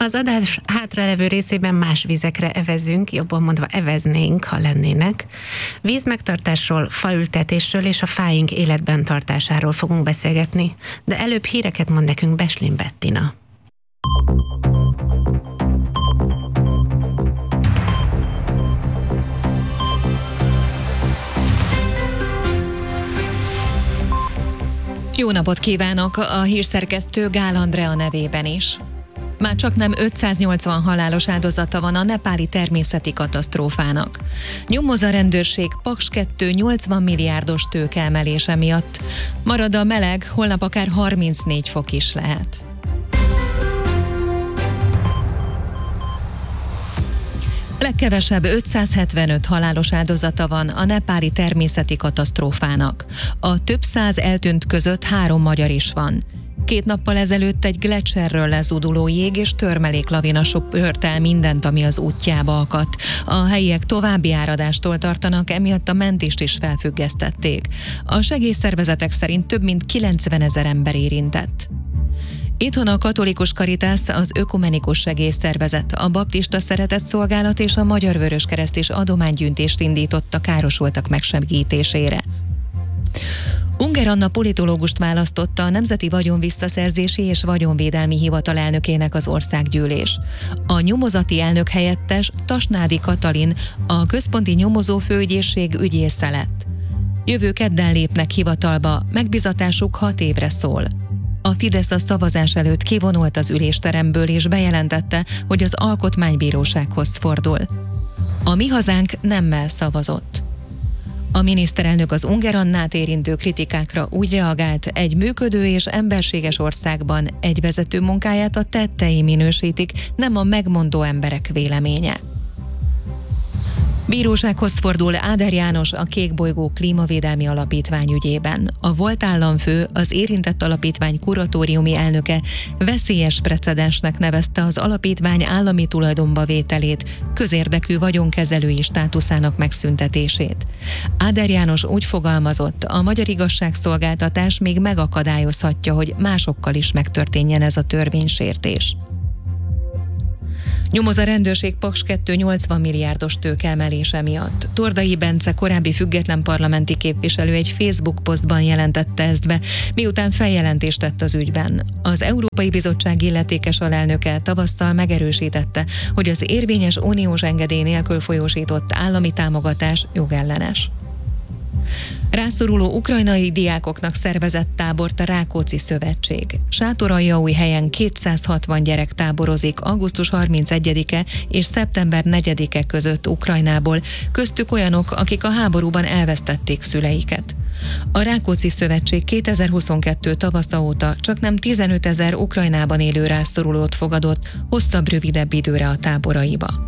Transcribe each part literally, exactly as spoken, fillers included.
Az adás hátralevő részében más vizekre evezünk, jobban mondva eveznénk, ha lennének. Vízmegtartásról, faültetésről és a fáink életben tartásáról fogunk beszélgetni, de előbb híreket mond nekünk Beslin Bettina. Jó napot kívánok, a hírszerkesztő Gál Andrea nevében is. Már csaknem ötszáznyolcvan halálos áldozata van a nepáli természeti katasztrófának. Nyomoz a rendőrség Paks kettő nyolcvan milliárdos tőkeemelése miatt. Marad a meleg, holnap akár harmincnégy fok is lehet. Legkevesebb ötszázhetvenöt halálos áldozata van a nepáli természeti katasztrófának. A több száz eltűnt között három magyar is van. Két nappal ezelőtt egy gleccserről lezúduló jég és törmeléklavina söpört el mindent, ami az útjába akadt. A helyiek további áradástól tartanak, emiatt a mentést is felfüggesztették. A segélyszervezetek szerint több mint kilencvenezer ember érintett. Itthon a Katolikus Caritas, az Ökumenikus Segélyszervezet, a Baptista Szeretetszolgálat és a Magyar Vöröskereszt is adománygyűjtést indított a károsultak megsegítésére. Unger Anna politológust választotta a Nemzeti Vagyonvisszaszerzési és Vagyonvédelmi Hivatal elnökének az országgyűlés. A nyomozati elnök helyettes Tasnádi Katalin a Központi Nyomozófőügyészség ügyésze lett. Jövő kedden lépnek hivatalba, megbizatásuk hat évre szól. A Fidesz a szavazás előtt kivonult az ülésteremből és bejelentette, hogy az Alkotmánybírósághoz fordul. A Mi Hazánk nemmel szavazott. A miniszterelnök az Unger Annát érintő kritikákra úgy reagált, egy működő és emberséges országban egy vezető munkáját a tettei minősítik, nem a megmondó emberek véleménye. Bírósághoz fordul Áder János a Kékbolygó Klímavédelmi Alapítvány ügyében. A volt államfő, az érintett alapítvány kuratóriumi elnöke veszélyes precedensnek nevezte az alapítvány állami tulajdonba vételét, közérdekű vagyonkezelői státuszának megszüntetését. Áder János úgy fogalmazott, a magyar igazságszolgáltatás még megakadályozhatja, hogy másokkal is megtörténjen ez a törvénysértés. Nyomoz a rendőrség Paks kettő nyolcvan milliárdos tőkeemelése miatt. Tordai Bence korábbi független parlamenti képviselő egy Facebook posztban jelentette ezt be, miután feljelentést tett az ügyben. Az Európai Bizottság illetékes alelnöke tavasztal megerősítette, hogy az érvényes uniós engedély nélkül folyósított állami támogatás jogellenes. Rászoruló ukrajnai diákoknak szervezett tábort a Rákóczi Szövetség. Sátoraljaújhelyen kétszázhatvan gyerek táborozik augusztus harmincegyedike és szeptember negyedike között Ukrajnából, köztük olyanok, akik a háborúban elvesztették szüleiket. A Rákóczi Szövetség kétezer-huszonkettő tavasza óta csaknem tizenötezer Ukrajnában élő rászorulót fogadott hosszabb-rövidebb időre a táboraiba.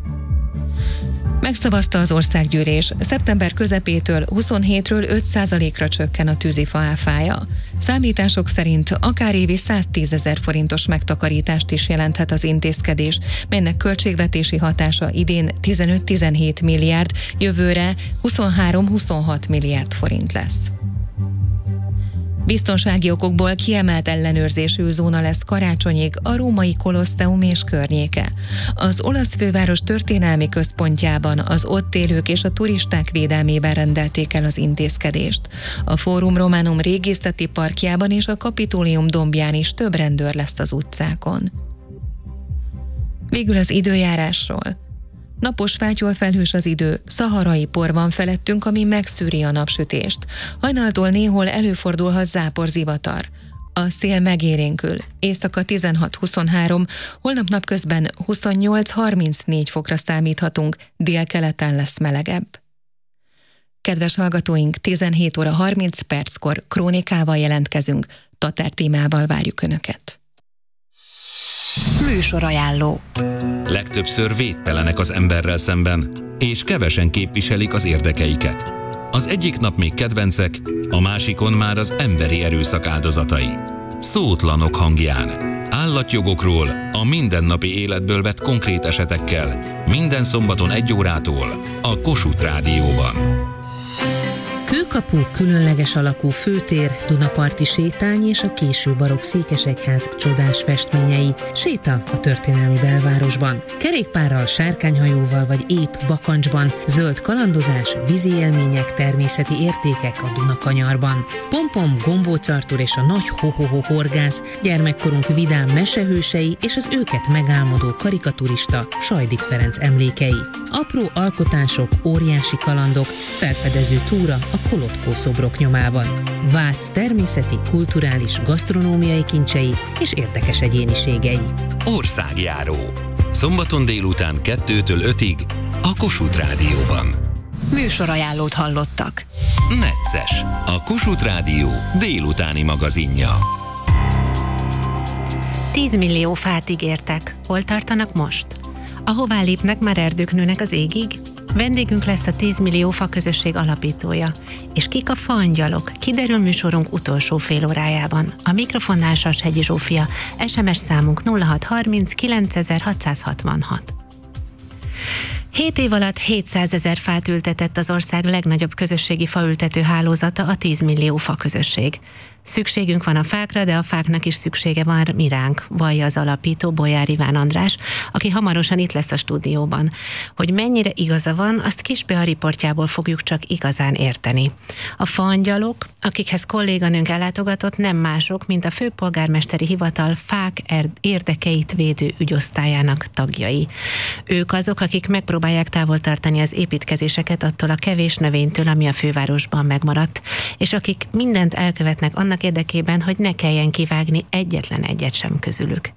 Megszavazta az országgyűlés, szeptember közepétől huszonhétről öt százalékra csökken a tűzifa áfája. Számítások szerint akár évi száztízezer forintos megtakarítást is jelenthet az intézkedés, melynek költségvetési hatása idén tizenöt-tizenhét milliárd, jövőre huszonhárom-huszonhat milliárd forint lesz. Biztonsági okokból kiemelt ellenőrzésű zóna lesz karácsonyig a római Kolosseum és környéke. Az olasz főváros történelmi központjában az ott élők és a turisták védelmében rendelték el az intézkedést. A Fórum Romanum régészeti parkjában és a Kapitolium dombján is több rendőr lesz az utcákon. Végül az időjárásról. Napos, fátyolfelhős az idő, szaharai por van felettünk, ami megszűri a napsütést. Hajnaltól néhol előfordulhat záporzivatar. A szél megélénkül, éjszaka tizenhat-huszonhárom, holnap napközben huszonnyolc-harmincnégy fokra számíthatunk, délkeleten lesz melegebb. Kedves hallgatóink, tizenhét óra harminc perckor krónikával jelentkezünk, Tatár Tímával várjuk Önöket. Műsorajánló. Legtöbbször védtelenek az emberrel szemben, és kevesen képviselik az érdekeiket. Az egyik nap még kedvencek, a másikon már az emberi erőszak áldozatai. Szótlanok hangján. Állatjogokról, a mindennapi életből vett konkrét esetekkel. Minden szombaton egy órától a Kossuth Rádióban. Kőkapu, különleges alakú főtér, Dunaparti sétány és a késő barokk székesegyház csodás festményei. Séta a történelmi belvárosban. Kerékpárral, sárkányhajóval vagy épp bakancsban, zöld kalandozás, vízi élmények, természeti értékek a Dunakanyarban. Pompom, Gombóc Artúr és a nagy ho-ho-ho horgász, gyermekkorunk vidám mesehősei és az őket megálmodó karikaturista Sajdik Ferenc emlékei. Apró alkotások, óriási kalandok, felfedező túra a Kolotkó szobrok nyomában. Vác természeti, kulturális, gasztronómiai kincsei és érdekes egyéniségei. Országjáró. Szombaton délután kettőtől ötig a Kossuth Rádióban. Műsorajánlót hallottak. Necces, a Kossuth Rádió délutáni magazinja. tíz millió fát ígértek. Hol tartanak most? Ahová lépnek, már erdők nőnek az égig? Vendégünk lesz a tíz millió fa közösség alapítója. És kik a faangyalok? Kiderül műsorunk utolsó fél órájában. A mikrofonnál Sashegyi Zsófia, es em es számunk nulla hat harminc kilencezer-hatszázhatvanhat. Hét év alatt hétszázezer fát ültetett az ország legnagyobb közösségi faültető hálózata, a tíz millió fa közösség. Szükségünk van a fákra, de a fáknak is szüksége van mi ránk, vallja az alapító, Bolyár Iván András, aki hamarosan itt lesz a stúdióban. Hogy mennyire igaza van, azt Kisbea riportjából fogjuk csak igazán érteni. A faangyalok, akikhez kolléganőnk ellátogatott, nem mások, mint a főpolgármesteri hivatal fák érdekeit védő ügyosztályának tagjai. Ők azok, akik megpróbálják távol tartani az építkezéseket attól a kevés növénytől, ami a fővárosban megmaradt, és akik mindent elkövetnek annak érdekében, hogy ne kelljen kivágni egyetlen egyet sem közülük.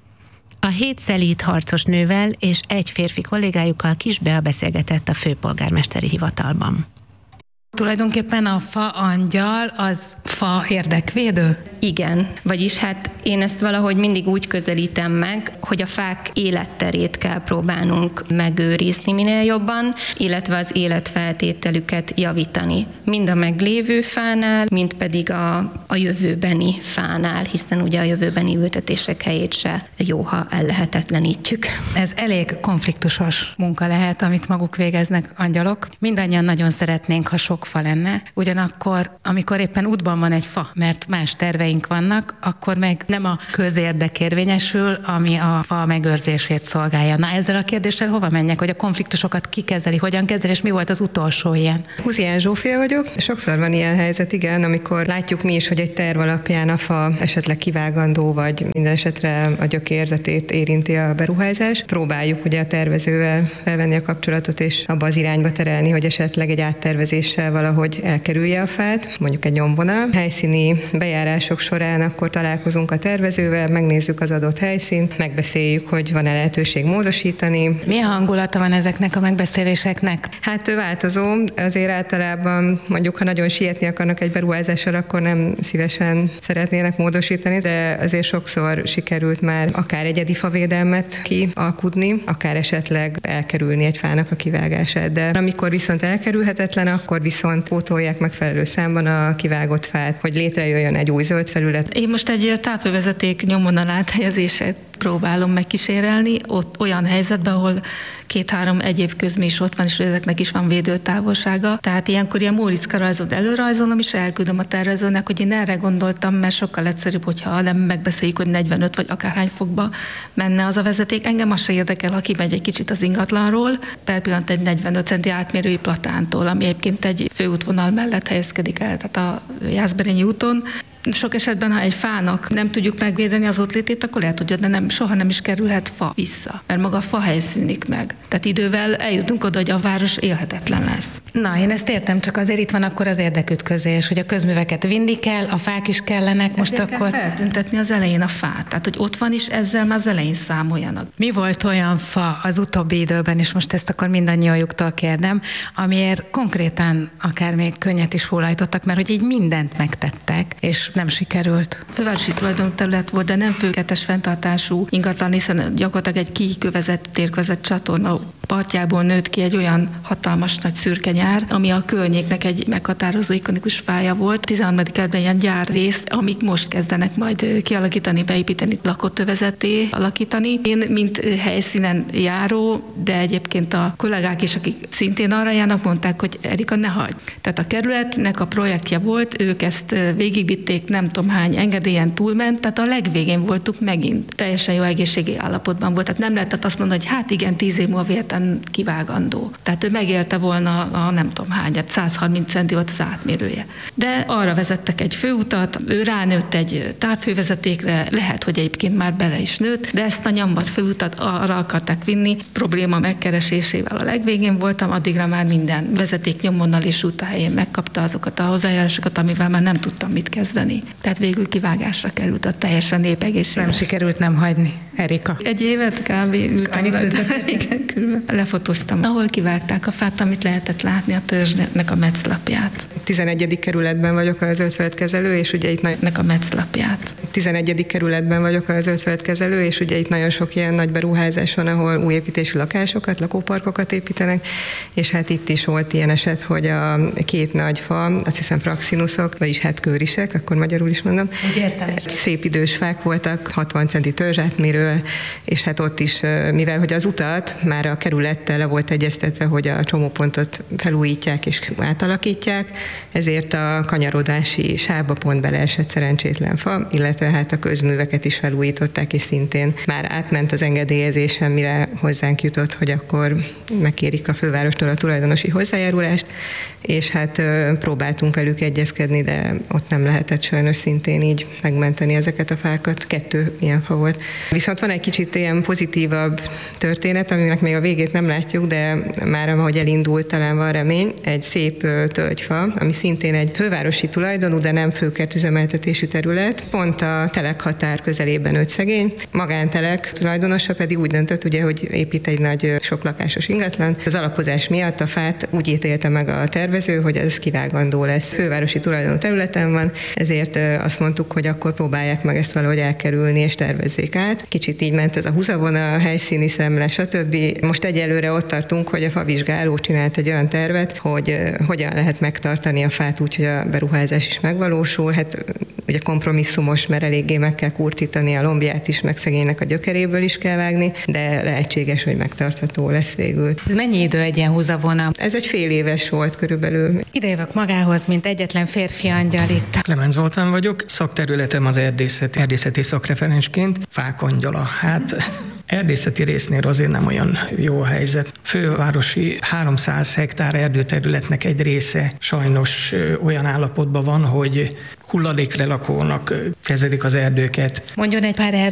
A hét szelíd harcos nővel és egy férfi kollégájukkal Kisbea beszélgetett a főpolgármesteri hivatalban. Tulajdonképpen a faangyal az fa érdekvédő? Igen, vagyis hát én ezt valahogy mindig úgy közelítem meg, hogy a fák életterét kell próbálnunk megőrizni minél jobban, illetve az életfeltételüket javítani. Mind a meglévő fánál, mind pedig a, a jövőbeni fánál, hiszen ugye a jövőbeni ültetések helyét se jó, ha ellehetetlenítjük. Ez elég konfliktusos munka lehet, amit maguk végeznek angyalok. Mindannyian nagyon szeretnénk, ha sok fa lenne, ugyanakkor, amikor éppen útban van egy fa, mert más terveink vannak, akkor meg nem a közérdek érvényesül, ami a fa megőrzését szolgálja. Na, ezzel a kérdéssel hova menjek, hogy a konfliktusokat ki kezeli, hogyan kezeli, és mi volt az utolsó ilyen? Huzián Zsófia vagyok. Sokszor van ilyen helyzet, igen, amikor látjuk mi is, hogy egy terv alapján a fa esetleg kivágandó, vagy minden esetre a gyökérzetét érinti a beruházás. Próbáljuk ugye a tervezővel felvenni a kapcsolatot, és abba az irányba terelni, hogy esetleg egy áttervezéssel valahogy elkerülje a fát, mondjuk egy nyomvonal. Helyszíni bejárások során akkor találkozunk a tervezővel, megnézzük az adott helyszínt, megbeszéljük, hogy van-e lehetőség módosítani. Milyen hangulata van ezeknek a megbeszéléseknek? Hát változó, azért általában mondjuk, ha nagyon sietni akarnak egy beruházással, akkor nem szívesen szeretnének módosítani, de azért sokszor sikerült már akár egyedi favédelmet kialkudni, akár esetleg elkerülni egy fának a kivágását. De amikor viszont elkerülhetetlen, akkor viszont pótolják megfelelő számban a kivágott fát, hogy létrejöjjön egy új zöld felület. Én most egy tápővezeték nyomvonal áthelyezését próbálom megkísérelni, ott olyan helyzetben, ahol két-három egyéb közmű is ott van, és ezeknek is van védőtávolsága. Tehát ilyenkor ilyen Móriczka rajzot előrajzolom, és elküldöm a tervezőnek, hogy én erre gondoltam, mert sokkal egyszerűbb, hogyha nem megbeszéljük, hogy negyvenöt vagy akárhány fokba menne az a vezeték. Engem az se érdekel, ha kimegy egy kicsit az ingatlanról, per pillanat egy negyvenöt centi átmérői platántól, ami egyébként egy főútvonal mellett helyezkedik el, tehát a Jászberényi úton. Sok esetben, ha egy fának nem tudjuk megvédeni az ott létét, akkor lehet, hogy de nem, soha nem is kerülhet fa vissza, mert maga a fahely szűnik meg. Tehát idővel eljutunk oda, hogy a város élhetetlen lesz. Na, én ezt értem, csak azért itt van akkor az érdekütközés, hogy a közműveket vinni kell, a fák is kellenek, most ezért akkor... kell feltüntetni az elején a fát, tehát hogy ott van is, ezzel már az elején számoljanak. Mi volt olyan fa az utóbbi időben, és most ezt akkor mindannyiójuktól kérdem, amiért konkrétan akár még könnyet is hullajtottak, mert hogy így mindent megtettek, és nem sikerült. Fővárosi tulajdonterület volt, de nem főkettes fenntartású ingatlan, hiszen gyakorlatilag egy kikövezett, térkövezett csatorna partjából nőtt ki egy olyan hatalmas nagy szürke nyár, ami a környéknek egy meghatározó ikonikus fája volt. tizenharmadik kerületben ilyen gyárrész, amik most kezdenek majd kialakítani, beépíteni, lakótövezetté alakítani. Én, mint helyszínen járó, de egyébként a kollégák is, akik szintén arra járnak, mondták, hogy Erika, ne hagyd. Tehát a kerületnek a projektje volt, ők ezt végigvitték, nem tudom hány engedélyen túlment, tehát a legvégén voltunk megint. Teljesen jó egészségi állapotban volt, tehát nem lehetett azt mondani, hogy hát igen, tíz év múlva véletlen kivágandó. Tehát ő megélte volna a nem tudom hányat, száz harminc centi volt az átmérője. De arra vezettek egy főutat, ő ránőtt egy távfővezetékre, lehet, hogy egyébként már bele is nőtt, de ezt a nyomvat főutat arra akarták vinni, probléma megkeresésével a legvégén voltam, addigra már minden vezeték nyomvonal és úthelyén megkapta azokat a hozzájárulásokat, amivel már nem tudtam mit kezdeni. Tehát végül kivágásra került a teljesen népegészségre. Nem sikerült nem hagyni, Erika. Egy évet kb. ültem. Igen, körülbelül. Lefotóztam, ahol kivágták a fát, amit lehetett látni a törzsnek a metszlapját. tizenegyedik kerületben vagyok a zöldföldkezelő, és ugye itt nagy... a metszlapját. tizenegyedik kerületben vagyok a zöldföldkezelő, és ugye itt nagyon sok ilyen nagy beruházás van, ahol új építésű lakásokat, lakóparkokat építenek, és hát itt is volt ilyen eset, hogy a két nagy fa, azt hiszem praxinuszok, vagyis hát körisek, akkor magyarul is mondom. Értem. Szép idős fák voltak, hatvan centi törzsátmérővel, és hát ott is, mivel hogy az utat már a kerülettel le volt egyeztetve, hogy a csomópontot felújítják és átalakítják, ezért a kanyarodási sávba pont beleesett szerencsétlen fa, illetve hát a közműveket is felújították, és szintén már átment az engedélyezésen, mire hozzánk jutott, hogy akkor megkérik a fővárostól a tulajdonosi hozzájárulást, és hát próbáltunk velük egyezkedni, de ott nem lehetett sajnos szintén így megmenteni ezeket a fákat. Kettő ilyen fa volt. Viszont van egy kicsit ilyen pozitívabb történet, aminek még a végét nem látjuk, de már ahogy elindult, talán van remény, egy szép tölgyfa, ami szintén egy fővárosi tulajdonú, de nem főkertüzemeltetésű terület, pont a telek határ közelében öt szegény. Magántelek tulajdonosa pedig úgy döntött, ugye, hogy épít egy nagy soklakásos ingatlan. Az alapozás miatt a fát úgy ítélte meg a tervező, hogy ez kivágandó lesz. Fővárosi tulajdonú területen van, ezért azt mondtuk, hogy akkor próbálják meg ezt valahogy elkerülni és tervezzék át. Kicsit így ment ez a húzavona, helyszíni szemle, stb. Most egyelőre ott tartunk, hogy a favizsgáló csinált egy olyan tervet, hogy hogyan lehet megtartani a fát úgy, hogy a beruházás is megvalósul. Hát ugye kompromisszumos, mert eléggé meg kell kurtítani a lombját is, meg szegénynek a gyökeréből is kell vágni, de lehetséges, hogy megtartható lesz végül. Ez mennyi idő egy ilyen húzavona? Ez egy fél éves volt körülbelül. Idejövök magához, mint egyetlen férfi angyal itt. Clemens Zoltán vagyok, szakterületem az erdészet, erdészeti szakreferensként, fákangyala. Hát erdészeti résznél azért nem olyan jó a helyzet. Fővárosi háromszáz hektár erdőterületnek egy része sajnos olyan állapotban van, hogy hulladéklelakónak kezelik az erdőket. Mondjon egy pár